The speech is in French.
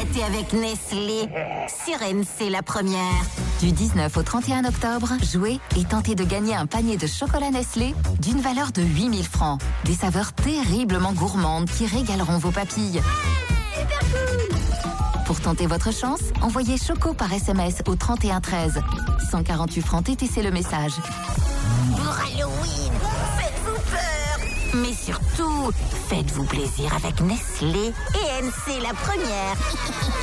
Gâtez avec Nestlé sur MC la première. Du 19 au 31 octobre, jouez et tentez de gagner un panier de chocolat Nestlé d'une valeur de 8 000 francs. Des saveurs terriblement gourmandes qui régaleront vos papilles. Super cool! Pour tenter votre chance, envoyez Choco par SMS au 31 13. 148 francs TTC le message. Pour Halloween, faites-vous peur! Mais surtout, faites-vous plaisir avec Nestlé et MC la première.